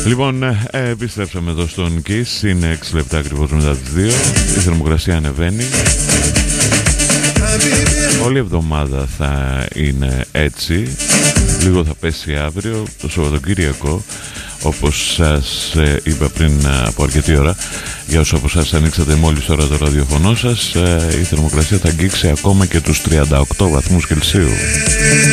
Λοιπόν, επιστρέψαμε εδώ στον Kiss. Είναι 6 λεπτά ακριβώς μετά τις 2. Η θερμοκρασία ανεβαίνει. Όλη η εβδομάδα θα είναι έτσι. Λίγο θα πέσει αύριο, το Σαββατοκύριακο. Όπως σας είπα πριν από αρκετή ώρα, για όσους από εσάς ανοίξατε μόλις τώρα το ραδιοφωνό σας, η θερμοκρασία θα αγγίξει ακόμα και τους 38 βαθμούς Κελσίου.